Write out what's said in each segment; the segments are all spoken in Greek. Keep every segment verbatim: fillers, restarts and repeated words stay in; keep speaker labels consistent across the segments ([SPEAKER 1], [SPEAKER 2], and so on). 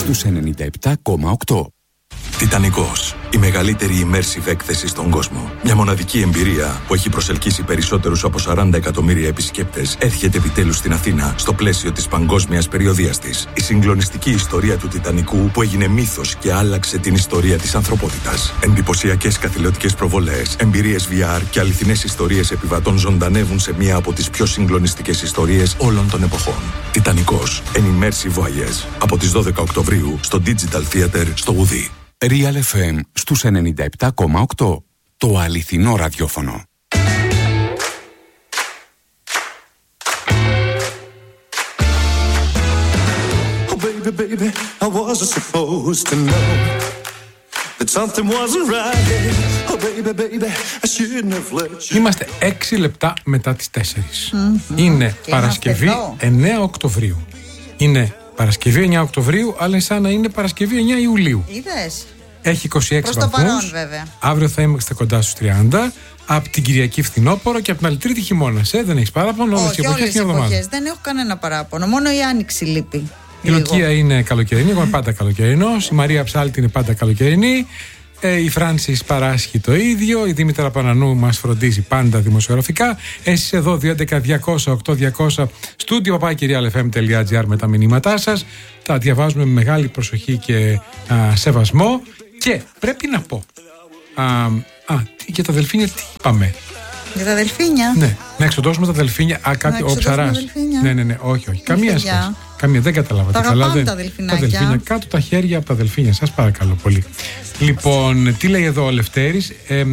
[SPEAKER 1] στους ενενήντα επτά κόμμα οκτώ.
[SPEAKER 2] Τιτανικός, η μεγαλύτερη immersive έκθεση στον κόσμο. Μια μοναδική εμπειρία που έχει προσελκύσει περισσότερους από σαράντα εκατομμύρια επισκέπτες έρχεται επιτέλους στην Αθήνα στο πλαίσιο της παγκόσμιας περιοδείας της. Η συγκλονιστική ιστορία του Τιτανικού που έγινε μύθος και άλλαξε την ιστορία της ανθρωπότητας. Εντυπωσιακές καθηλωτικές προβολές, εμπειρίες βι αρ και αληθινές ιστορίες επιβατών ζωντανεύουν σε μία από τις πιο συγκλονιστικές ιστορίες όλων των εποχών. Τιτανικός, an immersive voyage. Από τις δώδεκα Οκτωβρίου στο Digital Theater στο Γουδί.
[SPEAKER 1] Real εφ εμ στους ενενήντα επτά κόμμα οκτώ. Το αληθινό ραδιόφωνο.
[SPEAKER 3] Oh baby, baby, I wasn't supposed to know that something wasn't right. Oh baby, baby, I shouldn't have let you.
[SPEAKER 4] Είμαστε έξι λεπτά μετά τις τέσσερις. Mm-hmm. Είναι και Παρασκευή εννέα Οκτωβρίου. Είναι Παρασκευή εννέα Οκτωβρίου, αλλά σαν να είναι Παρασκευή εννέα Ιουλίου.
[SPEAKER 5] Είδες.
[SPEAKER 4] Έχει είκοσι έξι
[SPEAKER 5] προς
[SPEAKER 4] βαθμούς.
[SPEAKER 5] το παρόν, βέβαια.
[SPEAKER 4] Αύριο θα είμαστε κοντά στους τριάντα. Από την Κυριακή φθινόπωρο και από την άλλη Τρίτη χειμώνας. Ε, δεν έχεις παράπονο. Όλες οι εποχές μια εβδομάδα.
[SPEAKER 5] Δεν έχω κανένα παράπονο. Μόνο η Άνοιξη λείπει.
[SPEAKER 4] Η Λουκία είναι καλοκαιρινή. Εγώ είμαι πάντα καλοκαιρινός. Η Μαρία Ψάλτη είναι πάντα καλοκαιρινή. Ε, η Φράνσις παράσχει το ίδιο. Η Δήμητρα Πανανού μας φροντίζει πάντα δημοσιογραφικά. Εσείς εδώ δύο έντεκα διακόσια οκτώ διακόσια στούντιο παπάκι real εφ εμ τελεία τζι άρ με τα μηνύματά σας. Τα διαβάζουμε με μεγάλη προσοχή και α, σεβασμό. Και πρέπει να πω. Α, α, για τα δελφίνια τι είπαμε.
[SPEAKER 5] Για τα δελφίνια.
[SPEAKER 4] Ναι, να εξοντώσουμε τα δελφίνια. Α, κάποιο, ο ψαράς. Ναι, ναι, ναι, όχι, όχι. Καμία σχέση. Καμία, δεν καταλάβατε
[SPEAKER 5] τα
[SPEAKER 4] καλά.
[SPEAKER 5] Δεν...
[SPEAKER 4] Τα
[SPEAKER 5] δελφινάκια.
[SPEAKER 4] Τα δελφίνια, κάτω τα χέρια από τα δελφίνια, σας παρακαλώ πολύ. Λοιπόν, τι λέει εδώ ο Λευτέρης. Ε,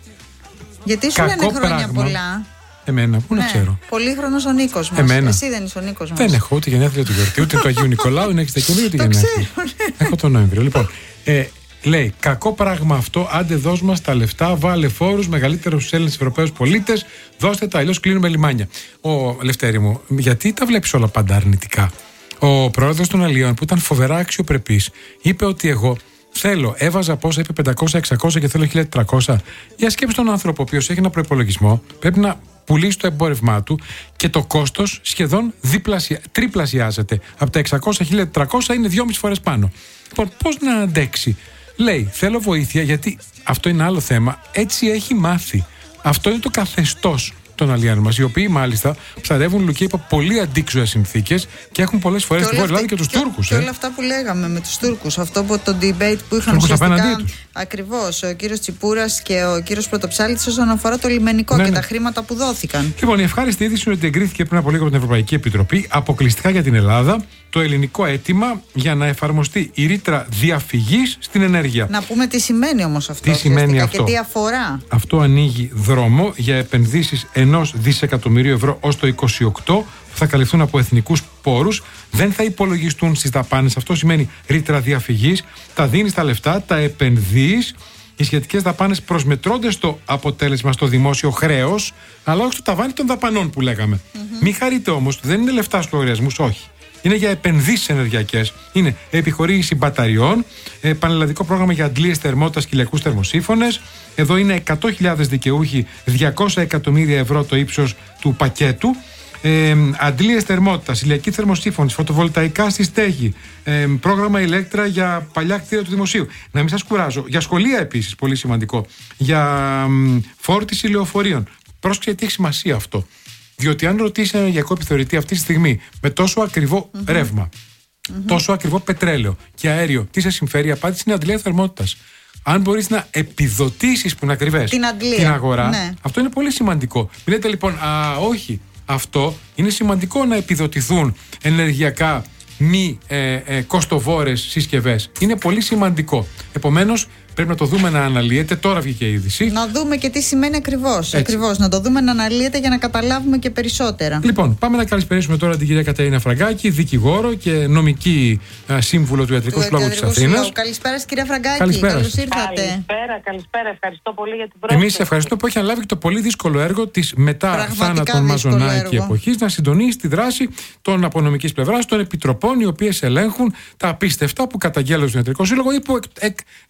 [SPEAKER 5] Γιατί σου λένε χρόνια πράγμα, πολλά.
[SPEAKER 4] Εμένα, πού ναι, να ξέρω.
[SPEAKER 5] Πολύχρονος ο Νίκος μας.
[SPEAKER 4] Εμένα.
[SPEAKER 5] Εσύ δεν είσαι ο Νίκος μας.
[SPEAKER 4] Δεν έχω ούτε γενέθλια του γιορτή, ούτε του Αγίου Νικολάου, είναι έξι Δεκεμβρίου, ούτε γενέθλια. Έχω τον Νοέμβριο. Λοιπόν, ε, λέει, κακό πράγμα αυτό, άντε δώσ' μας τα λεφτά, βάλε φόρους, μεγαλύτερους στους Έλληνες Ευρωπαίους πολίτες, δώστε τα, αλλιώς κλείνουμε λιμάνια. Ο Λευτέρη μου, γιατί τα βλέπεις όλα πάντα αρνητικά. Ο πρόεδρος των Αλλιών, που ήταν φοβερά αξιοπρεπής, είπε ότι εγώ θέλω, έβαζα πόσα, είπε πεντακόσια εξακόσια και θέλω χίλια τετρακόσια. Για σκέψη τον άνθρωπο, ο οποίος έχει ένα προϋπολογισμό, πρέπει να πουλήσει το εμπόρευμά του και το κόστος σχεδόν διπλασια, τριπλασιάζεται. Από τα εξακόσια χίλια τετρακόσια είναι δυόμιση φορές πάνω. Λοιπόν, πώς να αντέξει. Λέει, θέλω βοήθεια γιατί αυτό είναι άλλο θέμα. Έτσι έχει μάθει. Αυτό είναι το καθεστώς των αλλιών μας, οι οποίοι μάλιστα ψαρεύουν Λουκία υπό πολύ αντίξωες συνθήκες και έχουν πολλές φορές τη Βόρεια Ελλάδα και τους και, Τούρκους.
[SPEAKER 5] Και
[SPEAKER 4] ε.
[SPEAKER 5] όλα αυτά που λέγαμε με τους Τούρκους, αυτό που το debate που είχαν ουσιαστικά. Ακριβώς, ο κύριος Τσιπούρας και ο κύριος Πρωτοψάλτης όσον αφορά το λιμενικό ναι, και ναι. τα χρήματα που δόθηκαν.
[SPEAKER 4] Λοιπόν, η ευχάριστη είδηση είναι ότι εγκρίθηκε πριν από λίγο από την Ευρωπαϊκή Επιτροπή αποκλειστικά για την Ελλάδα το ελληνικό αίτημα για να εφαρμοστεί η ρήτρα διαφυγής στην ενέργεια.
[SPEAKER 5] Να πούμε τι σημαίνει όμως αυτό.
[SPEAKER 4] Τι σημαίνει αυτό.
[SPEAKER 5] Και τι αφορά.
[SPEAKER 4] Αυτό ανοίγει δρόμο για επενδύσεις ενός δισεκατομμυρίου ευρώ ως το είκοσι οκτώ που θα καλυφθούν από εθνικούς πόρους. Δεν θα υπολογιστούν στις δαπάνες. Αυτό σημαίνει ρήτρα διαφυγής. Τα δίνεις τα λεφτά, τα επενδύεις. Οι σχετικές δαπάνες προσμετρώνται στο αποτέλεσμα στο δημόσιο χρέος, αλλά όχι στο ταβάνι των δαπανών που λέγαμε. Mm-hmm. Μην χαρείτε όμως, δεν είναι λεφτά στους λογαριασμούς, όχι. Είναι για επενδύσεις ενεργειακές. Είναι επιχορήγηση μπαταριών, ε, πανελλαδικό πρόγραμμα για αντλίες θερμότητας και ηλιακούς θερμοσύφωνες. Εδώ είναι εκατό χιλιάδες δικαιούχοι, διακόσια εκατομμύρια ευρώ το ύψος του πακέτου. Ε, αντλίες θερμότητας, ηλιακή θερμοσύφωνη, φωτοβολταϊκά στη στέγη, ε, πρόγραμμα ηλέκτρα για παλιά κτίρια του δημοσίου. Να μην σας κουράζω. Για σχολεία επίσης, πολύ σημαντικό. Για ε, φόρτιση λεωφορείων. Πρόσεξε γιατί έχει σημασία αυτό. Διότι αν ρωτήσει ένα ενεργειακό επιθεωρητή αυτή τη στιγμή με τόσο ακριβό mm-hmm. ρεύμα, mm-hmm. τόσο ακριβό πετρέλαιο και αέριο, τι σε συμφέρει, η απάντηση είναι αντλία θερμότητας. Αν μπορείς να επιδοτήσεις που είναι ακριβές
[SPEAKER 5] την,
[SPEAKER 4] την αγορά, ναι. αυτό είναι πολύ σημαντικό. Μην λέτε λοιπόν, α, όχι, αυτό είναι σημαντικό να επιδοτηθούν ενεργειακά μη ε, ε, κοστοβόρες συσκευές. Είναι πολύ σημαντικό. Επομένως, πρέπει να το δούμε να αναλύεται. Τώρα βγήκε η είδηση.
[SPEAKER 5] Να δούμε και τι σημαίνει ακριβώς. Ακριβώς. Να το δούμε να αναλύεται για να καταλάβουμε και περισσότερα.
[SPEAKER 4] Λοιπόν, πάμε να καλησπερίσουμε τώρα την κυρία Κατερίνα Φραγκάκη, δικηγόρο και νομική α, σύμβουλο του Ιατρικού Συλλόγου της Αθήνας.
[SPEAKER 5] Καλησπέρα, κυρία Φραγκάκη.
[SPEAKER 4] Καλησπέρα.
[SPEAKER 5] Καλώς ήρθατε.
[SPEAKER 6] Καλησπέρα, καλησπέρα. Ευχαριστώ πολύ για την πρόσκληση.
[SPEAKER 4] Εμείς ευχαριστούμε που έχει αναλάβει και το πολύ δύσκολο έργο της μετά θάνατον Μαζονάκη εποχής να συντονίσει τη δράση των απονομικής πλευράς των επιτροπών, οι οποίες ελέγχουν τα απίστευτα που καταγγέλλονται στον Ιατρικό Σύλλογο ή που εκ, εκ, εκ,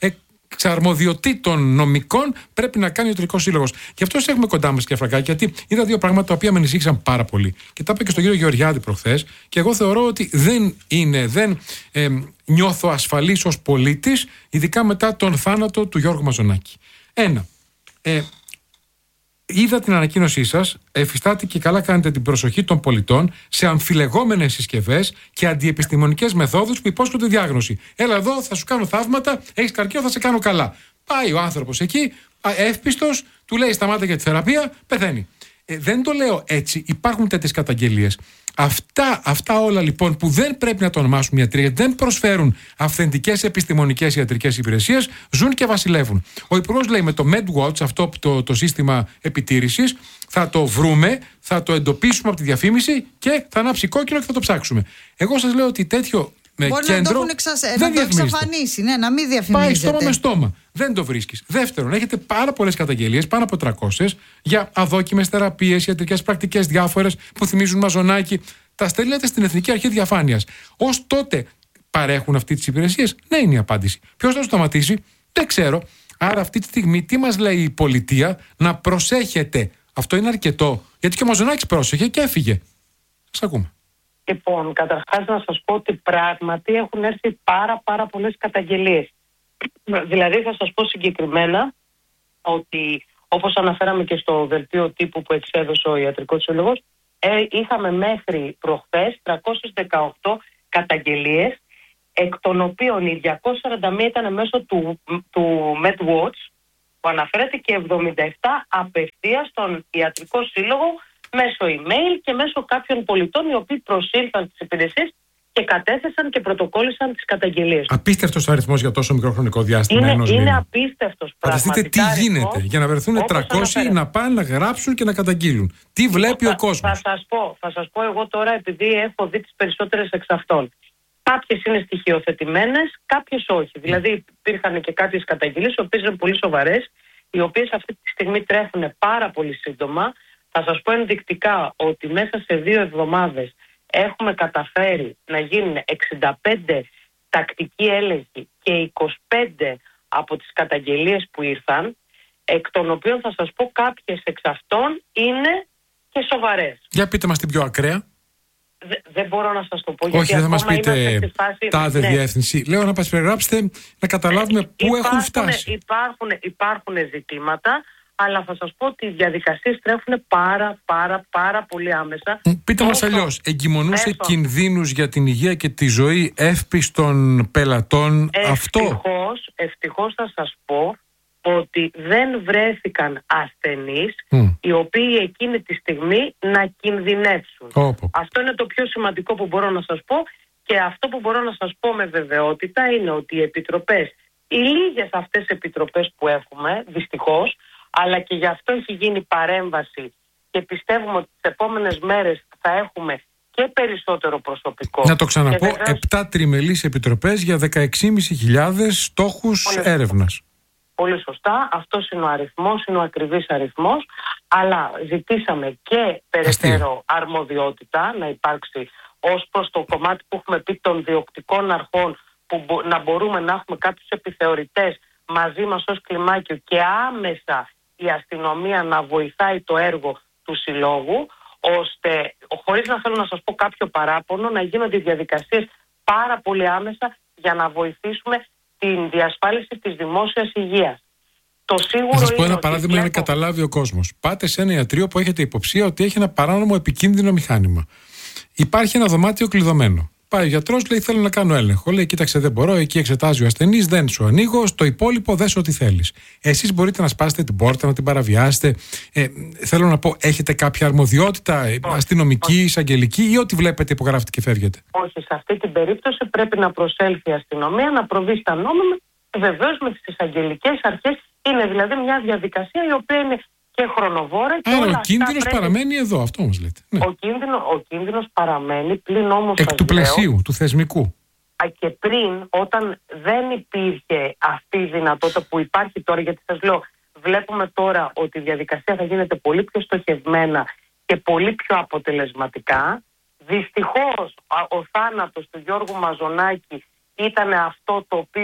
[SPEAKER 4] αρμοδιοτήτων νομικών πρέπει να κάνει ο Ιατρικός Σύλλογος. Γι' αυτό έχουμε κοντά μας, κύριε Φραγκάκη, γιατί είδα δύο πράγματα τα οποία με ανησύχησαν πάρα πολύ. Και τα είπα και στον κύριο Γεωργιάδη προχθές. Και εγώ θεωρώ ότι δεν είναι, δεν ε, νιώθω ασφαλής ως πολίτης, ειδικά μετά τον θάνατο του Γιώργου Μαζονάκη. Ένα. Ε, Είδα την ανακοίνωσή σας, εφιστάτε και καλά κάνετε την προσοχή των πολιτών σε αμφιλεγόμενες συσκευές και αντιεπιστημονικές μεθόδους που υπόσχονται διάγνωση. Έλα εδώ, θα σου κάνω θαύματα, έχεις καρκίνο, θα σε κάνω καλά. Πάει ο άνθρωπος εκεί, εύπιστος, του λέει σταμάτα για τη θεραπεία, πεθαίνει. Ε, δεν το λέω έτσι, υπάρχουν τέτοιες καταγγελίες. Αυτά, αυτά όλα λοιπόν που δεν πρέπει να το ονομάσουμε ιατροί, γιατί δεν προσφέρουν αυθεντικές επιστημονικές ιατρικές υπηρεσίες, ζουν και βασιλεύουν. Ο Υπουργός λέει με το MedWatch, αυτό το, το σύστημα επιτήρησης, θα το βρούμε, θα το εντοπίσουμε από τη διαφήμιση και θα ανάψει κόκκινο και θα το ψάξουμε. Εγώ σας λέω ότι τέτοιο με
[SPEAKER 5] μπορεί
[SPEAKER 4] κέντρο
[SPEAKER 5] να το έχουν εξασ... να το εξαφανίσει, ναι, να μην διαφημίζεται.
[SPEAKER 4] Πάει στόμα με στόμα. Δεν το βρίσκεις. Δεύτερον, έχετε πάρα πολλές καταγγελίες, πάνω από τριακόσιες, για αδόκιμες θεραπείες, ιατρικές πρακτικές διάφορες που θυμίζουν Μαζονάκη. Τα στέλνετε στην Εθνική Αρχή Διαφάνειας. Ως τότε παρέχουν αυτή τις υπηρεσίες? Ναι, είναι η απάντηση. Ποιος θα το σταματήσει? Δεν ξέρω. Άρα αυτή τη στιγμή τι μας λέει η πολιτεία? Να προσέχετε. Αυτό είναι αρκετό. Γιατί και ο Μαζονάκης πρόσεχε και έφυγε. Σας ακούμε.
[SPEAKER 6] Λοιπόν, καταρχάς να σας πω ότι πράγματι έχουν έρθει πάρα πάρα πολλές καταγγελίες. Δηλαδή θα σας πω συγκεκριμένα ότι, όπως αναφέραμε και στο δελτίο τύπου που εξέδωσε ο Ιατρικός Σύλλογος, ε, είχαμε μέχρι προχθές τριακόσιες δεκαοκτώ καταγγελίες, εκ των οποίων οι διακόσιες σαράντα μία ήταν μέσω του, του MedWatch, που αναφέρεται, και εβδομήντα επτά απευθείας στον Ιατρικό Σύλλογο μέσω email και μέσω κάποιων πολιτών οι οποίοι προσήλθαν στις υπηρεσίες και κατέθεσαν και πρωτοκόλλησαν τις καταγγελίες.
[SPEAKER 4] Απίστευτος αριθμός για τόσο μικρό χρονικό διάστημα.
[SPEAKER 6] Είναι,
[SPEAKER 4] ενός
[SPEAKER 6] είναι
[SPEAKER 4] μήνα.
[SPEAKER 6] απίστευτος.
[SPEAKER 4] Φανταστείτε τι γίνεται αριθμός, για να βρεθούν τριακόσιοι να πάνε να γράψουν και να καταγγείλουν. Τι βλέπει
[SPEAKER 6] θα,
[SPEAKER 4] ο κόσμος.
[SPEAKER 6] Θα σας πω, θα σας πω εγώ τώρα, επειδή έχω δει τις περισσότερες εξ αυτών. Κάποιες είναι στοιχειοθετημένες, κάποιες όχι. Mm. Δηλαδή υπήρχαν και κάποιες καταγγελίες, οι οποίες είναι πολύ σοβαρές, οι οποίες αυτή τη στιγμή τρέχουν πάρα πολύ σύντομα. Θα σας πω ενδεικτικά ότι μέσα σε δύο εβδομάδες έχουμε καταφέρει να γίνουν εξήντα πέντε τακτικοί έλεγχοι και είκοσι πέντε από τις καταγγελίες που ήρθαν, εκ των οποίων θα σας πω κάποιες εξ αυτών είναι και σοβαρές.
[SPEAKER 4] Για πείτε μας την πιο ακραία.
[SPEAKER 6] Δε, δεν μπορώ να σας το πω.
[SPEAKER 4] Όχι, γιατί δεν θα μας πείτε φάση... τάδε ναι. διεύθυνση. Λέω να μας περιγράψετε, να καταλάβουμε ε, πού υπάρχουν, έχουν φτάσει.
[SPEAKER 6] Υπάρχουν, υπάρχουν ζητήματα, αλλά θα σας πω ότι οι διαδικασίες τρέχουν πάρα πάρα πάρα πολύ άμεσα.
[SPEAKER 4] Πείτε μας αλλιώς, εγκυμονούσε Έσω. κινδύνους για την υγεία και τη ζωή εύπιστων πελατών αυτό?
[SPEAKER 6] Ευτυχώς, ευτυχώς θα σας πω ότι δεν βρέθηκαν ασθενείς mm. οι οποίοι εκείνη τη στιγμή να κινδυνεύσουν. Oh. Αυτό είναι το πιο σημαντικό που μπορώ να σας πω, και αυτό που μπορώ να σας πω με βεβαιότητα είναι ότι οι επιτροπές, οι λίγες αυτές επιτροπές που έχουμε, δυστυχώς, αλλά και γι' αυτό έχει γίνει παρέμβαση και πιστεύουμε ότι τις επόμενες μέρες θα έχουμε και περισσότερο προσωπικό.
[SPEAKER 4] Να το ξαναπώ, βεβαίως, επτά τριμελείς επιτροπές για δεκαεξι χιλιάδες πεντακόσιους στόχους έρευνας.
[SPEAKER 6] Πολύ σωστά, αυτός είναι ο αριθμός, είναι ο ακριβής αριθμός, αλλά ζητήσαμε και περαιτέρω αρμοδιότητα να υπάρξει ως προς το κομμάτι που έχουμε πει των διοκτικών αρχών, που μπο, να μπορούμε να έχουμε κάποιους επιθεωρητές μαζί μας ως κλιμάκιο και άμεσα η αστυνομία να βοηθάει το έργο του συλλόγου, ώστε, χωρίς να θέλω να σας πω κάποιο παράπονο, να γίνονται οι διαδικασίες πάρα πολύ άμεσα για να βοηθήσουμε την διασφάλιση της δημόσιας υγείας. Το σίγουρο
[SPEAKER 4] θα σας πω ένα
[SPEAKER 6] είναι
[SPEAKER 4] παράδειγμα για να καταλάβει ο κόσμος. Πάτε σε ένα ιατρείο που έχετε υποψία ότι έχει ένα παράνομο επικίνδυνο μηχάνημα. Υπάρχει ένα δωμάτιο κλειδωμένο. Πάει ο γιατρός, λέει: θέλω να κάνω έλεγχο. Λέει: κοίταξε, δεν μπορώ. Εκεί εξετάζει ο ασθενής, δεν σου ανοίγω. Στο υπόλοιπο δες ό,τι θέλεις. Εσείς μπορείτε να σπάσετε την πόρτα, να την παραβιάσετε. Ε, θέλω να πω, έχετε κάποια αρμοδιότητα όχι, αστυνομική, όχι. εισαγγελική, ή ό,τι βλέπετε υπογράφετε και φεύγετε?
[SPEAKER 6] Όχι, σε αυτή την περίπτωση πρέπει να προσέλθει η αστυνομία, να προβεί στα νόμιμα, βεβαίως με τις εισαγγελικές αρχές. Είναι δηλαδή μια διαδικασία η οποία είναι και χρονοβόρα. Και
[SPEAKER 4] άρα ο κίνδυνος πρέπει... παραμένει εδώ, αυτό όμως λέτε. Ναι.
[SPEAKER 6] Ο, κίνδυνο, ο κίνδυνος παραμένει, πλην όμως
[SPEAKER 4] εκ του πλαισίου, λέω, του θεσμικού.
[SPEAKER 6] Και πριν, όταν δεν υπήρχε αυτή η δυνατότητα που υπάρχει τώρα, γιατί σας λέω, βλέπουμε τώρα ότι η διαδικασία θα γίνεται πολύ πιο στοχευμένα και πολύ πιο αποτελεσματικά. Δυστυχώς ο θάνατος του Γιώργου Μαζονάκη ήταν αυτό το οποίο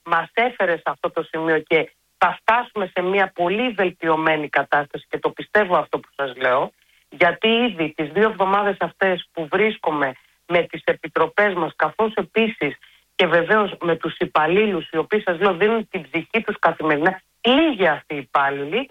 [SPEAKER 6] μας έφερε σε αυτό το σημείο και θα φτάσουμε σε μια πολύ βελτιωμένη κατάσταση, και το πιστεύω αυτό που σας λέω, γιατί ήδη τις δύο εβδομάδες αυτές που βρίσκομαι με τις επιτροπές μας, καθώς επίσης και βεβαίως με τους υπαλλήλους, οι οποίοι σας λέω δίνουν την ψυχή τους καθημερινά, λίγοι αυτοί οι υπάλληλοι,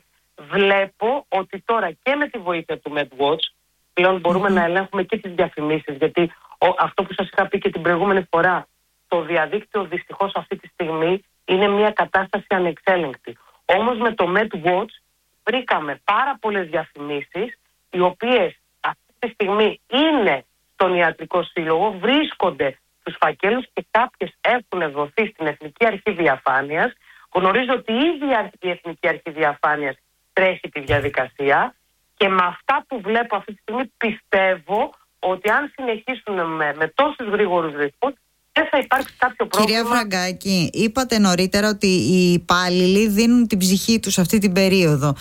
[SPEAKER 6] βλέπω ότι τώρα και με τη βοήθεια του MedWatch πλέον μπορούμε mm-hmm. να ελέγχουμε και τις διαφημίσεις, γιατί ο, αυτό που σας είχα πει και την προηγούμενη φορά, το διαδίκτυο δυστυχώς αυτή τη στιγμή είναι μια κατάσταση ανεξέλεγκτη. Όμως με το MedWatch βρήκαμε πάρα πολλές διαφημίσεις, οι οποίες αυτή τη στιγμή είναι στον Ιατρικό Σύλλογο, βρίσκονται στους φακέλους και κάποιες έχουν δοθεί στην Εθνική Αρχή Διαφάνειας. Γνωρίζω ότι ήδη η Εθνική Αρχή Διαφάνειας τρέχει τη διαδικασία και με αυτά που βλέπω αυτή τη στιγμή πιστεύω ότι αν συνεχίσουν με, με τόσους γρήγορους ρυθμούς δεν θα υπάρξει κάποιο πρόβλημα.
[SPEAKER 5] Κυρία Φραγκάκη, είπατε νωρίτερα ότι οι υπάλληλοι δίνουν την ψυχή τους αυτή την περίοδο.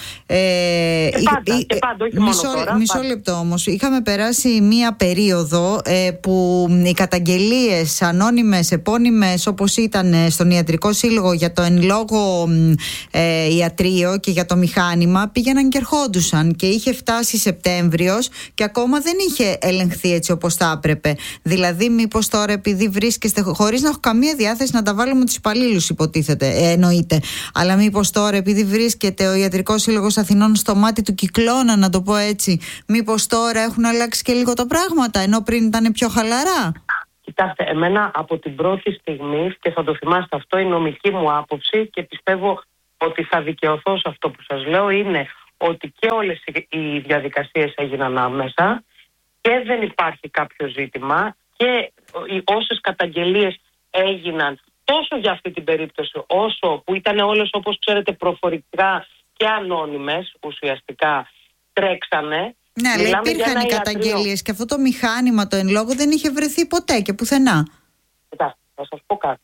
[SPEAKER 6] Ε, και πάντα,
[SPEAKER 5] ε,
[SPEAKER 6] και πάντα, όχι
[SPEAKER 5] μισό,
[SPEAKER 6] μόνο τώρα.
[SPEAKER 5] Μισό
[SPEAKER 6] πάντα.
[SPEAKER 5] λεπτό όμως. Είχαμε περάσει μία περίοδο ε, που οι καταγγελίες ανώνυμες, επώνυμες, όπως ήταν στον Ιατρικό Σύλλογο για το εν λόγω ε, ιατρείο και για το μηχάνημα, πήγαιναν και ερχόντουσαν και είχε φτάσει Σεπτέμβριος και ακόμα δεν είχε ελεγχθεί έτσι όπως θα έπρεπε. Δηλαδή μήπως τώρα επειδή βρίσκεται χωρίς να έχω καμία διάθεση να τα βάλουμε τους υπαλλήλους, υποτίθεται, ε, εννοείται. Αλλά μήπως τώρα, επειδή βρίσκεται ο Ιατρικός Σύλλογος Αθηνών στο μάτι του κυκλώνα, να το πω έτσι, μήπως τώρα έχουν αλλάξει και λίγο τα πράγματα, ενώ πριν ήταν πιο χαλαρά.
[SPEAKER 6] Κοιτάξτε, εμένα από την πρώτη στιγμή, και θα το θυμάστε αυτό, η νομική μου άποψη, και πιστεύω ότι θα δικαιωθώ σε αυτό που σας λέω, είναι ότι και όλες οι διαδικασίες έγιναν άμεσα και δεν υπάρχει κάποιο ζήτημα. Και όσες καταγγελίες έγιναν τόσο για αυτή την περίπτωση όσο που ήταν όλες, όπως ξέρετε, προφορικά και ανώνυμες, ουσιαστικά τρέξανε.
[SPEAKER 5] Ναι, αλλά υπήρχαν οι καταγγελίες και αυτό το μηχάνημα το εν λόγω δεν είχε βρεθεί ποτέ και πουθενά.
[SPEAKER 6] Κοιτάξτε, θα σας πω κάτι.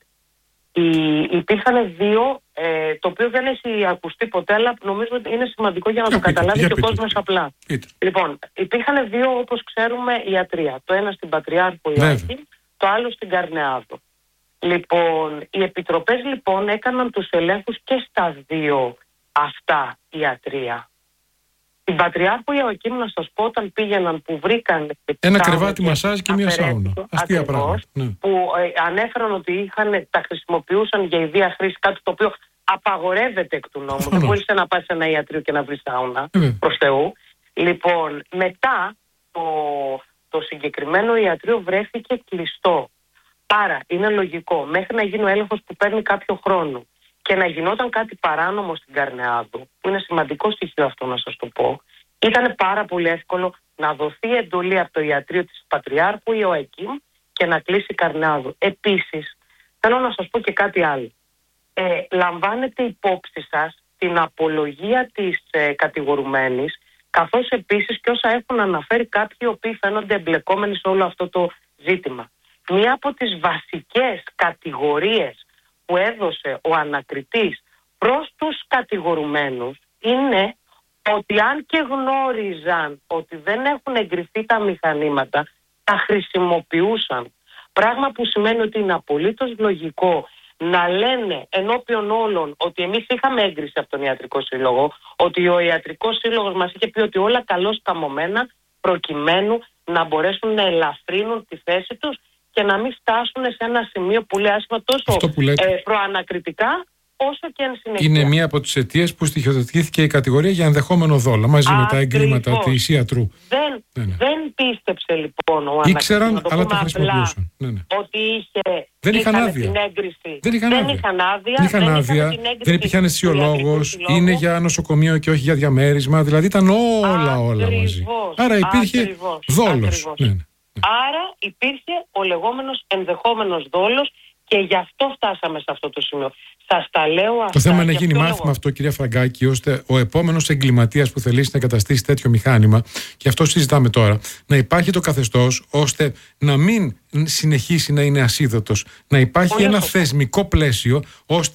[SPEAKER 6] Οι, υπήρχαν δύο, ε, το οποίο δεν έχει ακουστεί ποτέ, αλλά νομίζω ότι είναι σημαντικό για να το καταλάβει και ο κόσμος απλά. Πείτε. Λοιπόν, υπήρχαν δύο, όπως ξέρουμε, ιατρεία. Το ένα στην Πατριάρχο Ιωάκη, το άλλο στην Καρνεάδο. Λοιπόν, οι επιτροπές λοιπόν έκαναν τους ελέγχους και στα δύο αυτά ιατρεία. Στην Πατριάρχο Ιωακή, να σας πω, όταν πήγαιναν που βρήκαν
[SPEAKER 4] ένα κρεβάτι μασάζ και μία σάουνα. Αστεία πράγματα.
[SPEAKER 6] Ναι. Που ε, ανέφεραν ότι είχαν, τα χρησιμοποιούσαν για ιδία χρήση, κάτι το οποίο απαγορεύεται εκ του νόμου. Δεν μπορείς να πας σε ένα ιατρείο και να βρεις σάουνα, mm. προς Θεού. Λοιπόν, μετά το, το συγκεκριμένο ιατρείο βρέθηκε κλειστό. Άρα είναι λογικό μέχρι να γίνει ο έλεγχος που παίρνει κάποιο χρόνο και να γινόταν κάτι παράνομο στην Καρνεάδου, που είναι σημαντικό στοιχείο αυτό να σας το πω, ήταν πάρα πολύ εύκολο να δοθεί εντολή από το ιατρείο της Πατριάρχου Ιωακήμ και να κλείσει Καρνεάδου. Επίσης, θέλω να σας πω και κάτι άλλο. Ε, λαμβάνετε υπόψη σας την απολογία της ε, κατηγορουμένης, καθώς επίσης και όσα έχουν αναφέρει κάποιοι οι οποίοι φαίνονται εμπλεκόμενοι σε όλο αυτό το ζήτημα. Μία από τις βασικές κατηγορίες που έδωσε ο ανακριτής προς τους κατηγορουμένους είναι ότι αν και γνώριζαν ότι δεν έχουν εγκριθεί τα μηχανήματα, τα χρησιμοποιούσαν. Πράγμα που σημαίνει ότι είναι απολύτως λογικό να λένε ενώπιον όλων ότι εμείς είχαμε έγκριση από τον Ιατρικό Σύλλογο, ότι ο Ιατρικός Σύλλογος μας είχε πει ότι όλα καλώς καμωμένα, προκειμένου να μπορέσουν να ελαφρύνουν τη θέση τους και να μην φτάσουν σε ένα σημείο που λέει άσχημα τόσο ε, προανακριτικά όσο και εν συνεχεία.
[SPEAKER 4] Είναι μία από τις αιτίες που στοιχειοθετήθηκε η κατηγορία για ενδεχόμενο δόλο μαζί Ακριβώς. με τα εγκλήματα της ιατρού.
[SPEAKER 6] Δεν, ναι, ναι. δεν πίστεψε λοιπόν ο
[SPEAKER 4] Ήξεραν, αλλά τα χρησιμοποιούσαν. Ναι, ναι.
[SPEAKER 6] Ότι είχε,
[SPEAKER 4] δεν είχαν άδεια.
[SPEAKER 6] Την έγκριση.
[SPEAKER 4] Δεν είχαν
[SPEAKER 6] δεν
[SPEAKER 4] άδεια.
[SPEAKER 6] Είχαν άδεια.
[SPEAKER 4] Δεν είχαν άδεια. Δεν υπήρχε αισιολόγος. Είναι για νοσοκομείο και όχι για διαμέρισμα. Δηλαδή ήταν όλα Ακριβώς. όλα μαζί. Άρα υπήρχε δόλος. Ναι, ναι.
[SPEAKER 6] Άρα υπήρχε ο λεγόμενος ενδεχόμενος δόλος και γι' αυτό φτάσαμε σε αυτό το σημείο. Σας τα λέω αυτά.
[SPEAKER 4] Το θέμα είναι να γίνει μάθημα λόγο. αυτό, κυρία Φραγκάκη, ώστε ο επόμενος εγκληματίας που θελήσει να εγκαταστήσει τέτοιο μηχάνημα, και αυτό συζητάμε τώρα, να υπάρχει το καθεστώς ώστε να μην συνεχίσει να είναι ασίδωτος. Να υπάρχει Πολύ ένα αυτό. θεσμικό πλαίσιο ώστε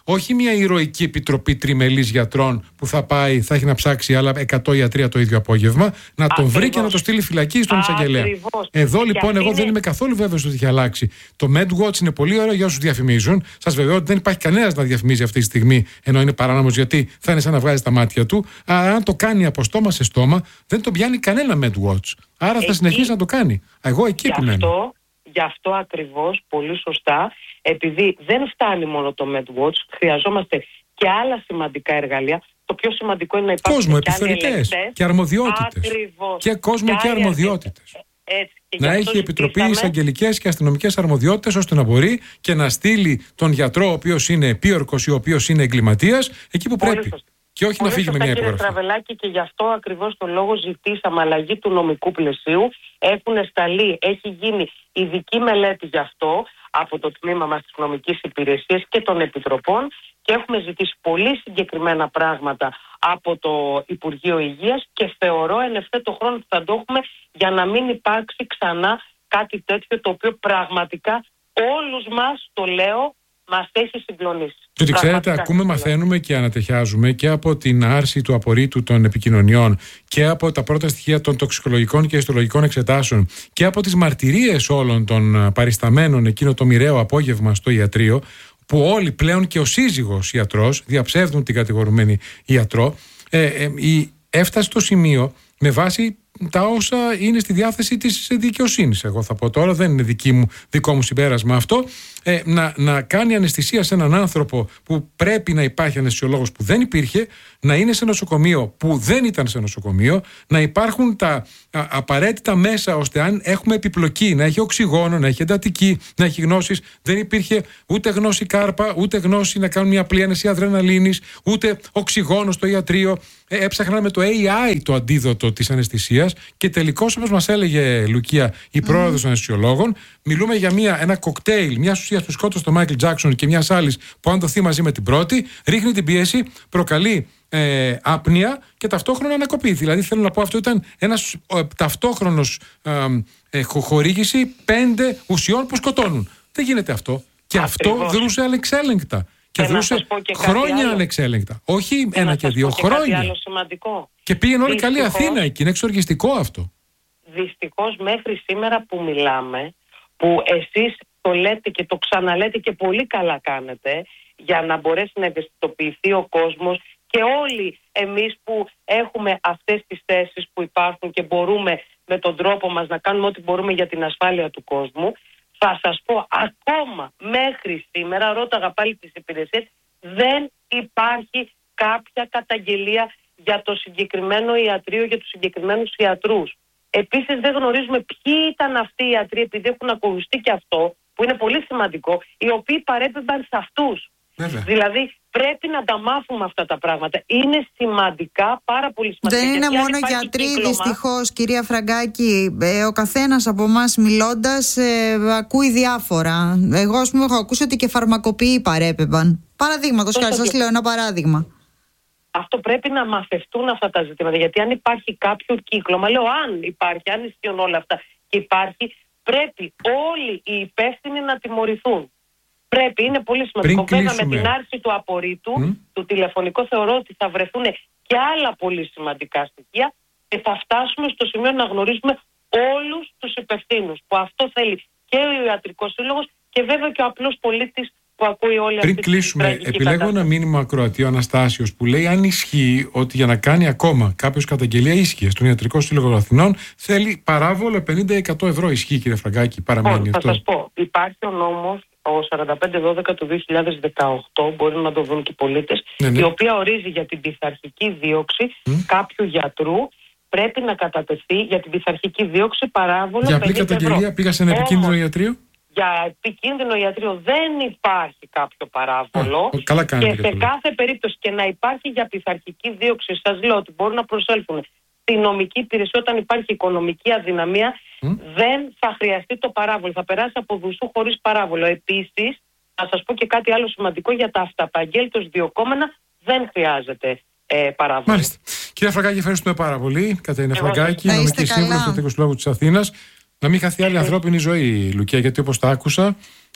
[SPEAKER 4] όχι μια ηρωική επιτροπή τριμελής γιατρών που θα πάει, θα έχει να ψάξει άλλα εκατό ιατρία το ίδιο απόγευμα, να τον
[SPEAKER 6] Ακριβώς.
[SPEAKER 4] βρει και να το στείλει φυλακή στον εισαγγελέα. Εδώ λοιπόν, εγώ είναι... δεν είμαι καθόλου βέβαιος ότι έχει αλλάξει. Το MedWatch είναι πολύ ωραίο για όσους διαφημίζουν. Σας βεβαιώ ότι δεν υπάρχει κανένας να διαφημίζει αυτή τη στιγμή, ενώ είναι παράνομος, γιατί θα είναι σαν να βγάζει τα μάτια του. Αλλά αν το κάνει από στόμα σε στόμα, δεν τον πιάνει κανένα MedWatch. Άρα θα εκεί... συνεχίσει να το κάνει. Εγώ εκεί επιμένω.
[SPEAKER 6] Γι' αυτό ακριβώς, πολύ σωστά, επειδή δεν φτάνει μόνο το MedWatch, χρειαζόμαστε και άλλα σημαντικά εργαλεία. Το πιο σημαντικό είναι να υπάρχουν
[SPEAKER 4] κόσμο,
[SPEAKER 6] και
[SPEAKER 4] επιθεωρητές και αρμοδιότητες.
[SPEAKER 6] Ακριβώς.
[SPEAKER 4] Και κόσμο και, και αρμοδιότητες.
[SPEAKER 6] Έτσι, και
[SPEAKER 4] να έχει επιτροπή εισαγγελικές και αστυνομικές αρμοδιότητες, ώστε να μπορεί και να στείλει τον γιατρό, ο οποίος είναι επίορκος ή ο οποίος είναι εγκληματίας, εκεί που
[SPEAKER 6] πολύ
[SPEAKER 4] πρέπει.
[SPEAKER 6] Σωστά.
[SPEAKER 4] Και όχι
[SPEAKER 6] πολύ
[SPEAKER 4] να φύγει με μια υπογραφή.
[SPEAKER 6] Κύριε Στραβελάκη, και γι' αυτό ακριβώς το λόγο ζητήσαμε αλλαγή του νομικού πλαισίου. Έχουν σταλεί, έχει γίνει ειδική μελέτη γι' αυτό από το τμήμα μας της νομικής υπηρεσίας και των επιτροπών, και έχουμε ζητήσει πολύ συγκεκριμένα πράγματα από το Υπουργείο Υγείας, και θεωρώ εν ευθέτω χρόνο ότι θα το έχουμε, για να μην υπάρξει ξανά κάτι τέτοιο, το οποίο πραγματικά όλους μας, το λέω, μας έχει συγκλονίσει.
[SPEAKER 4] Διότι ξέρετε, ακούμε, μαθαίνουμε και ανατεχιάζουμε και από την άρση του απορρίτου των επικοινωνιών και από τα πρώτα στοιχεία των τοξικολογικών και ιστολογικών εξετάσεων και από τις μαρτυρίες όλων των παρισταμένων εκείνο το μοιραίο απόγευμα στο ιατρείο, που όλοι πλέον και ο σύζυγος ιατρός διαψεύδουν την κατηγορουμένη ιατρό, ε, ε, η, έφτασε στο σημείο, με βάση τα όσα είναι στη διάθεση της δικαιοσύνης, εγώ θα πω τώρα, δεν είναι δική μου, δικό μου συμπέρασμα αυτό, ε, να, να κάνει αναισθησία σε έναν άνθρωπο που πρέπει να υπάρχει αναισθησιολόγος, που δεν υπήρχε, να είναι σε νοσοκομείο που δεν ήταν σε νοσοκομείο, να υπάρχουν τα α, απαραίτητα μέσα, ώστε αν έχουμε επιπλοκή, να έχει οξυγόνο, να έχει εντατική, να έχει γνώσεις. Δεν υπήρχε ούτε γνώση κάρπα, ούτε γνώση να κάνουν μια απλή άνεση αδρεναλίνης, ούτε οξυγόνο στο ιατρείο. Ε, έψαχναν με το έι άι το αντίδοτο της αναισθησίας, και τελικώς, όπως μας έλεγε Λουκία, η πρόεδρος των αναισθησιολόγων, μιλούμε για μια, ένα κοκτέιλ μια ουσία που σκότωσε τον Μάικλ Τζάκσον και μια άλλη που, αν δοθεί μαζί με την πρώτη, ρίχνει την πίεση, προκαλεί ε, άπνοια και ταυτόχρονα ανακοπή. Δηλαδή, θέλω να πω, αυτό ήταν ένας ε, ταυτόχρονος ε, ε, χορήγηση πέντε ουσιών που σκοτώνουν. Δεν γίνεται αυτό. Και
[SPEAKER 6] Ακριβώς.
[SPEAKER 4] αυτό δρούσε ανεξέλεγκτα. Και, και δρούσε και χρόνια ανεξέλεγκτα. Όχι και ένα και δύο, και χρόνια.
[SPEAKER 6] Άλλο σημαντικό.
[SPEAKER 4] Και πήγαινε όλη καλή Αθήνα εκεί. Είναι εξοργιστικό αυτό.
[SPEAKER 6] Δυστυχώς μέχρι σήμερα που μιλάμε, που εσείς το λέτε και το ξαναλέτε και πολύ καλά κάνετε, για να μπορέσει να ευαισθητοποιηθεί ο κόσμος, και όλοι εμείς που έχουμε αυτές τις θέσεις που υπάρχουν και μπορούμε με τον τρόπο μας να κάνουμε ό,τι μπορούμε για την ασφάλεια του κόσμου, θα σας πω, ακόμα μέχρι σήμερα, ρώταγα πάλι τις υπηρεσίες, δεν υπάρχει κάποια καταγγελία για το συγκεκριμένο ιατρείο, για τους συγκεκριμένους ιατρούς. Επίσης δεν γνωρίζουμε ποιοι ήταν αυτοί οι ιατροί, επειδή έχουν ακουστεί και αυτό, που είναι πολύ σημαντικό, οι οποίοι παρέπεμπαν σε αυτούς. Βέβαια. Δηλαδή πρέπει να τα μάθουμε αυτά τα πράγματα. Είναι σημαντικά, πάρα πολύ σημαντικά.
[SPEAKER 5] Δεν είναι μόνο γιατροί, κύκλωμα... δυστυχώς, κυρία Φραγκάκη. Ε, ο καθένας από εμάς μιλώντας ε, ακούει διάφορα. Εγώ, ας πούμε, έχω ακούσει ότι και φαρμακοποιοί παρέπεμπαν. Παραδείγματος χάρη, σας λέω ένα παράδειγμα.
[SPEAKER 6] Αυτό πρέπει να μαθευτούν αυτά τα ζητήματα. Γιατί αν υπάρχει κάποιο κύκλωμα, λέω αν υπάρχει, αν ισχύουν όλα αυτά και υπάρχει, πρέπει όλοι οι υπεύθυνοι να τιμωρηθούν. Πρέπει, είναι πολύ σημαντικό. Βέβαια, με την άρση του απορρίτου, mm. του τηλεφωνικού, θεωρώ ότι θα βρεθούν και άλλα πολύ σημαντικά στοιχεία και θα φτάσουμε στο σημείο να γνωρίζουμε όλους τους υπευθύνους. Που αυτό θέλει και ο Ιατρικός Σύλλογος και βέβαια και ο απλός πολίτης που ακούει όλη αυτή.
[SPEAKER 4] Πριν κλείσουμε, επιλέγω κατάσταση. Ένα μήνυμα ακροατή ο Αναστάσιος που λέει: αν ισχύει ότι για να κάνει ακόμα κάποιος καταγγελία ίσχυε στον Ιατρικό Σύλλογο Αθηνών, θέλει παράβολο πενήντα εκατό ευρώ. Ισχύει, κύριε Φραγκάκη, παραμένει
[SPEAKER 6] θα
[SPEAKER 4] αυτό?
[SPEAKER 6] Θα σας πω, υπάρχει ο νόμος, ο σαράντα πέντε δώδεκα του δύο χιλιάδες δεκαοκτώ, μπορεί να το δουν και οι πολίτες, ναι, ναι. η οποία ορίζει για την πειθαρχική δίωξη mm. κάποιου γιατρού. Πρέπει να κατατεθεί για την πειθαρχική δίωξη παράβολο
[SPEAKER 4] για απλή καταγγελία, ευρώ. Πήγα σε ένα επικίνδυνο
[SPEAKER 6] Όμως,
[SPEAKER 4] ιατρείο.
[SPEAKER 6] Για επικίνδυνο ιατρείο δεν υπάρχει κάποιο παράβολο.
[SPEAKER 4] Α, καλά
[SPEAKER 6] και σε κάθε περίπτωση, και να υπάρχει για πειθαρχική δίωξη, σας λέω ότι μπορούν να προσέλθουν στη νομική υπηρεσία όταν υπάρχει οικονομική αδυναμία, mm. δεν θα χρειαστεί το παράβολο. Θα περάσει από δουσού χωρίς παράβολο. Επίσης, να σας πω και κάτι άλλο σημαντικό, για τα αυταπαγγέλτως διωκόμενα δεν χρειάζεται ε, παράβολο.
[SPEAKER 4] Μάλιστα. Κύριε Φραγκάκη, ευχαριστούμε πάρα πολύ. Κατερίνα Φραγκάκη, νομική σύμβουλος του Ιατρικού Συλλόγου της Αθήνας. Να μην χαθεί άλλη ανθρώπινη ζωή, Λουκία, γιατί όπως τα άκουσα,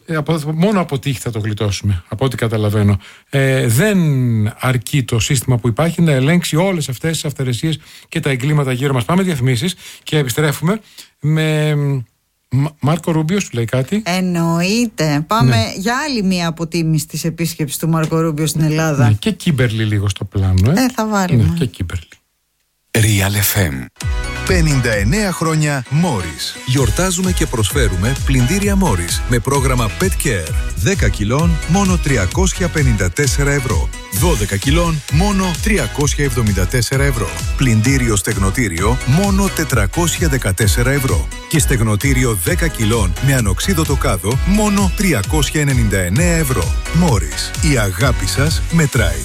[SPEAKER 4] ε, από, μόνο από τύχη θα το γλιτώσουμε, από ό,τι καταλαβαίνω. Ε, δεν αρκεί το σύστημα που υπάρχει να ελέγξει όλες αυτές τις αυθαιρεσίες και τα εγκλήματα γύρω μας. Πάμε διαφημίσεις και επιστρέφουμε με Μάρκο Ρούμπιο. Σου λέει κάτι?
[SPEAKER 5] Εννοείται. Πάμε
[SPEAKER 4] ναι.
[SPEAKER 5] για άλλη μία αποτίμηση της επίσκεψης του Μάρκο Ρούμπιο στην Ελλάδα.
[SPEAKER 4] Ναι, και Κίμπερλι λίγο στο πλάνο. Ε,
[SPEAKER 5] ε θα βάλουμε.
[SPEAKER 4] Ναι, και Κίμπερλι.
[SPEAKER 1] Real εφ εμ.
[SPEAKER 7] πενήντα εννέα χρόνια Μόρις. Γιορτάζουμε και προσφέρουμε πλυντήρια Μόρις με πρόγραμμα Pet Care. δέκα κιλών μόνο τριακόσια πενήντα τέσσερα ευρώ. δώδεκα κιλών μόνο τριακόσια εβδομήντα τέσσερα ευρώ. Πλυντήριο στεγνοτήριο μόνο τετρακόσια δεκατέσσερα ευρώ. Και στεγνοτήριο δέκα κιλών με ανοξίδωτο κάδο μόνο τριακόσια ενενήντα εννέα ευρώ. Μόρις. Η αγάπη σας μετράει.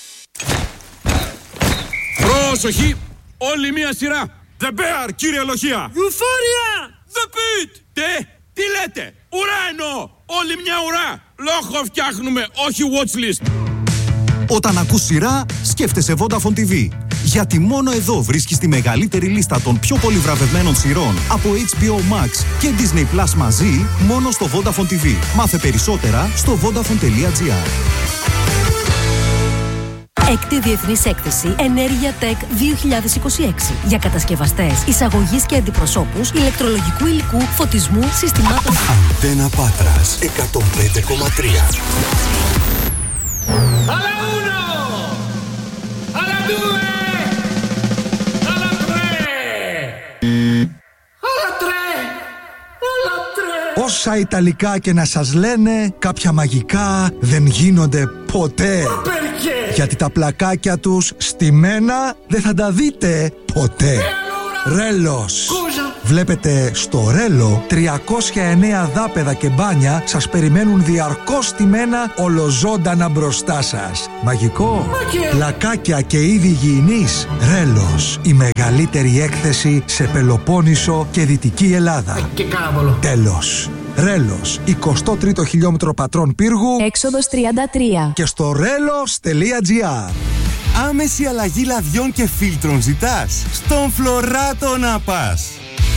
[SPEAKER 8] Πρόσοχη! Όλη μία σειρά!
[SPEAKER 9] The Bear, κύριε Λοχεία!
[SPEAKER 8] Euphoria! The Pit! Τε, τι λέτε! Ουρά εννοώ! Όλη μια ουρά! Λόγο φτιάχνουμε, όχι watchlist!
[SPEAKER 10] Όταν ακούς σειρά, σκέφτεσαι Vodafone τι βι. Γιατί μόνο εδώ βρίσκεις τη μεγαλύτερη λίστα των πιο πολύ βραβευμένων σειρών από έιτς μπι ο Max και Disney Plus μαζί, μόνο στο Vodafone τι βι. Μάθε περισσότερα στο vodafone τελεία gr.
[SPEAKER 11] Έκτη Διεθνής Έκθεση Ενέργεια Tech δύο χιλιάδες είκοσι έξι για κατασκευαστές, εισαγωγής και αντιπροσώπους ηλεκτρολογικού υλικού, φωτισμού, συστημάτων.
[SPEAKER 12] Αντένα Πάτρας εκατόν πέντε κόμμα τρία.
[SPEAKER 8] Alla uno! Alla due! Alla tre! Alla tre! Alla tre!
[SPEAKER 13] Όσα Ιταλικά και να σας λένε, κάποια μαγικά δεν γίνονται ποτέ. Γιατί τα πλακάκια τους στημένα δεν θα τα δείτε ποτέ. Ρέλος. Βλέπετε στο Ρέλο τριακόσια εννέα δάπεδα και μπάνια σας περιμένουν διαρκώς στημένα ολοζώντανα μπροστά σας. Μαγικό. Πλακάκια και είδη υγιεινής. Ρέλος. Η μεγαλύτερη έκθεση σε Πελοπόννησο και Δυτική Ελλάδα.
[SPEAKER 8] Και κάβολο.
[SPEAKER 13] Τέλος. Ρέλος, εικοστό τρίτο χιλιόμετρο πατρών πύργου,
[SPEAKER 11] έξοδος τριάντα τρία.
[SPEAKER 13] Και στο ρέλος τελεία gr.
[SPEAKER 12] Άμεση αλλαγή λαδιών και φίλτρων ζητάς? Στον Φλωράτο να πας.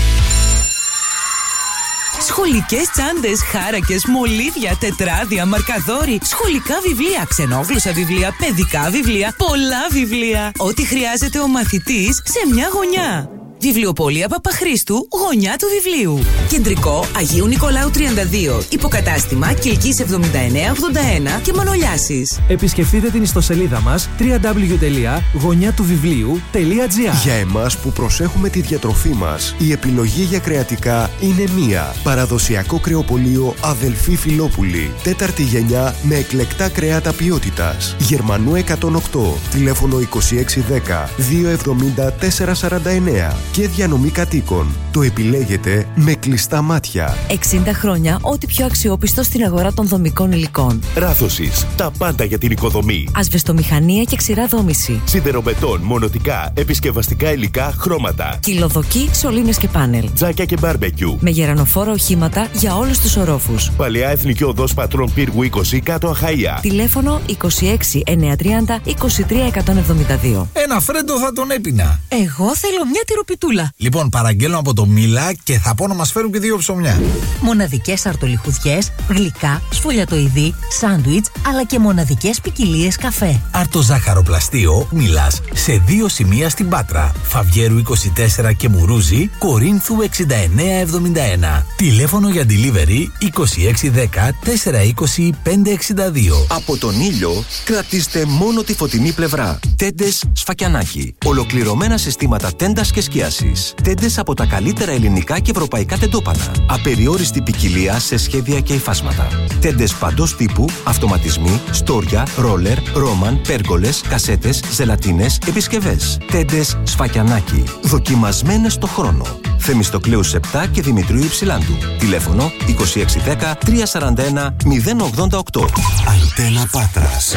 [SPEAKER 14] Σχολικές τσάντες, χάρακες, μολύβια, τετράδια, μαρκαδόροι, σχολικά βιβλία, ξενόγλωσσα βιβλία, παιδικά βιβλία, πολλά βιβλία. Ό,τι χρειάζεται ο μαθητής σε μια γωνιά. Βιβλιοπωλεία Παπαχρήστου, γωνιά του βιβλίου. Κεντρικό Αγίου Νικολάου τριάντα δύο. Υποκατάστημα Κιλκής εβδομήντα εννέα ογδόντα ένα και Μανολιάσης.
[SPEAKER 15] Επισκεφτείτε την ιστοσελίδα μας double-u double-u double-u τελεία γωνιά του βιβλίου τελεία gr.
[SPEAKER 12] Για εμάς που προσέχουμε τη διατροφή μας, η επιλογή για κρεατικά είναι μία. Παραδοσιακό κρεοπωλείο Αδελφή Φιλόπουλη. Τέταρτη γενιά με εκλεκτά κρέατα ποιότητας. Γερμανού εκατόν οκτώ. Τηλέφωνο είκοσι έξι δέκα διακόσια εβδομήντα τέσσερα σαράντα εννέα. Και διανομή κατοίκων. Το επιλέγετε με κλειστά μάτια.
[SPEAKER 11] εξήντα χρόνια ό,τι πιο αξιόπιστο στην αγορά των δομικών υλικών.
[SPEAKER 12] Ράθωσης. Τα πάντα για την οικοδομή.
[SPEAKER 11] Ασβεστομηχανία και ξηρά δόμηση.
[SPEAKER 12] Σιδεροβετών, μονοτικά, επισκευαστικά υλικά, χρώματα.
[SPEAKER 11] Κυλοδοκή, σωλήνες και πάνελ.
[SPEAKER 12] Τζάκια και μπάρμπεκιου.
[SPEAKER 11] Με γερανοφόρα οχήματα για όλους τους ορόφους.
[SPEAKER 12] Παλαιά Εθνική Οδός Πατρών Πύργου είκοσι κάτω Αχαΐα.
[SPEAKER 11] Τηλέφωνο είκοσι έξι εννιακόσια τριάντα είκοσι τρία εκατόν εβδομήντα δύο.
[SPEAKER 16] Ένα φρέντο θα τον έπινα.
[SPEAKER 11] Εγώ θέλω μια τυροπιτούλα.
[SPEAKER 16] Λοιπόν, παραγγέλνω από το Μίλα και θα πω να μας φέρουν και δύο ψωμιά.
[SPEAKER 11] Μοναδικές αρτολιχουδιές, γλυκά, σφολιατοειδή, σάντουιτς, αλλά και μοναδικές ποικιλίες καφέ.
[SPEAKER 16] Αρτοζάχαροπλαστείο Μίλας σε δύο σημεία στην Πάτρα. Φαβιέρου είκοσι τέσσερα και Μουρούζη, Κορίνθου εξήντα εννέα εβδομήντα ένα. Τηλέφωνο για delivery είκοσι έξι δέκα τετρακόσια είκοσι πεντακόσια εξήντα δύο.
[SPEAKER 17] Από τον ήλιο κρατήστε μόνο τη φωτεινή πλευρά. Τέντες Σφακιανάκι. Ολοκληρωμένα συστήματα τέντας και σκίασης. Τέντες από τα καλύτερα ελληνικά και ευρωπαϊκά τεντόπανα. Απεριόριστη ποικιλία σε σχέδια και υφάσματα. Τέντες παντός τύπου, αυτοματισμοί, στόρια, ρόλερ, ρόμαν, πέργολες, κασέτες, ζελατίνες, επισκευές. Τέντες Σφακιανάκι. Δοκιμασμένες στο χρόνο. Θεμιστοκλέους επτά και Δημητρίου Υψηλάντου. Τηλέφωνο είκοσι έξι δέκα τριακόσια σαράντα ένα μηδέν ογδόντα οκτώ.
[SPEAKER 12] Αντένα Πάτρας.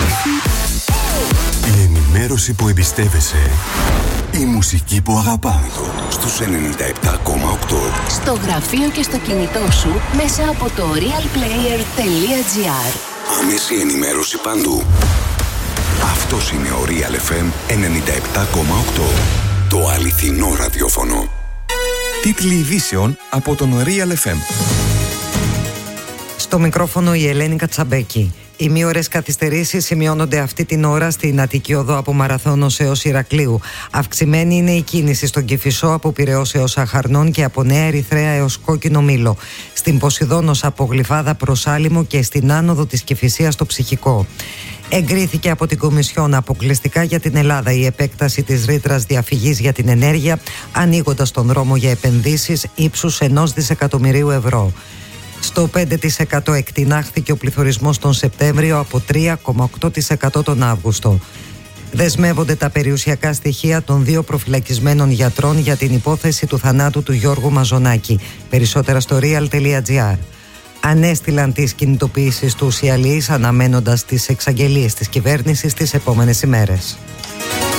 [SPEAKER 12] Η ενημέρωση που εμπιστεύεσαι. Η μουσική που αγαπάμε.
[SPEAKER 1] Στους ενενήντα επτά κόμμα οκτώ.
[SPEAKER 11] Στο γραφείο και στο κινητό σου μέσα από το realplayer τελεία gr.
[SPEAKER 1] Άμεση ενημέρωση παντού. Αυτός είναι ο Real εφ εμ ενενήντα επτά κόμμα οκτώ. Το αληθινό ραδιόφωνο.
[SPEAKER 17] Τίτλοι ειδήσεων από τον Real εφ εμ.
[SPEAKER 18] Στο μικρόφωνο η Ελένη Κατσαμπέκη. Οι μήωρες καθυστερήσεις σημειώνονται αυτή την ώρα στην Αττική Οδό από Μαραθώνος έως Ηρακλείου. Αυξημένη είναι η κίνηση στον Κηφισό από Πειραιώς έως Αχαρνών και από Νέα Ερυθρέα έως Κόκκινο Μήλο. Στην Ποσειδώνος από Γλυφάδα προς Άλυμο και στην άνοδο της Κηφισίας στο Ψυχικό. Εγκρίθηκε από την Κομισιόν αποκλειστικά για την Ελλάδα η επέκταση της ρήτρας διαφυγής για την ενέργεια, ανοίγοντας τον δρόμο για επενδύσεις ύψους ενός δισεκατομμυρίου ευρώ. Στο πέντε τοις εκατό εκτινάχθηκε ο πληθωρισμός τον Σεπτέμβριο από τρία κόμμα οκτώ τοις εκατό τον Αύγουστο. Δεσμεύονται τα περιουσιακά στοιχεία των δύο προφυλακισμένων γιατρών για την υπόθεση του θανάτου του Γιώργου Μαζονάκη. Περισσότερα στο real τελεία gr. Ανέστηλαν τις κινητοποιήσεις του οι αλληλείς αναμένοντας τις εξαγγελίες της κυβέρνησης τις επόμενες ημέρες.